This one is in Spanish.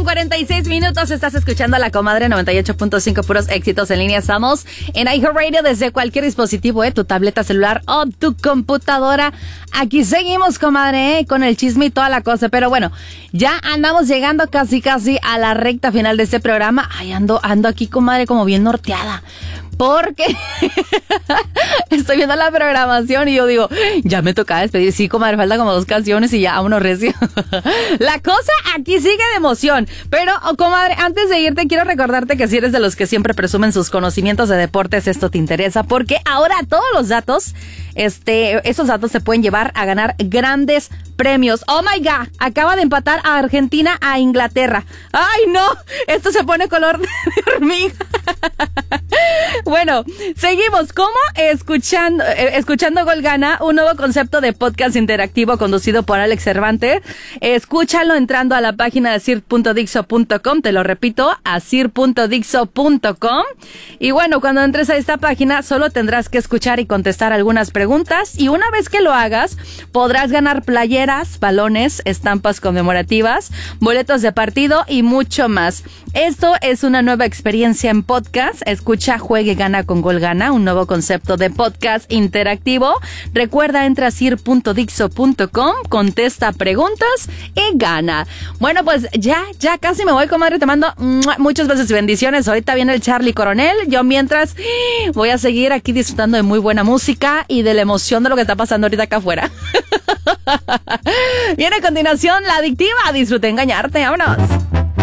8:46, estás escuchando a La Comadre 98.5, puros éxitos en línea. Estamos en iHeartRadio desde cualquier dispositivo, tu tableta celular o tu computadora. Aquí seguimos, comadre, con el chisme y toda la cosa, pero bueno, ya andamos llegando casi a la recta final de este programa. Ay, ando aquí, comadre, como bien norteada. Porque estoy viendo la programación y yo digo, ya me toca despedir. Sí, comadre, falta como 2 canciones y ya vámonos recio. La cosa aquí sigue de emoción. Pero, comadre, antes de irte, quiero recordarte que si eres de los que siempre presumen sus conocimientos de deportes, esto te interesa. Porque ahora todos los datos, esos datos se pueden llevar a ganar grandes premios. Oh my God, acaba de empatar a Argentina a Inglaterra. Ay, no, esto se pone color de hormiga. Bueno, seguimos. ¿Cómo? Escuchando Gol Gana, un nuevo concepto de podcast interactivo conducido por Alex Cervantes. Escúchalo entrando a la página de sir.dixo.com. Te lo repito, a sir.dixo.com. Y bueno, cuando entres a esta página, solo tendrás que escuchar y contestar algunas preguntas. Y una vez que lo hagas, podrás ganar playeras, balones, estampas conmemorativas, boletos de partido y mucho más. Esto es una nueva experiencia en podcast. Escucha, juegue, gana con Gol Gana, un nuevo concepto de podcast interactivo. Recuerda, entra a sir.dixo.com, contesta preguntas y gana. Bueno, pues ya casi me voy, comadre. Te mando muchas besos y bendiciones. Ahorita viene el Charlie Coronel. Yo mientras voy a seguir aquí disfrutando de muy buena música y de la emoción de lo que está pasando ahorita acá afuera. Viene a continuación La Adictiva. Disfruta engañarte. Vámonos.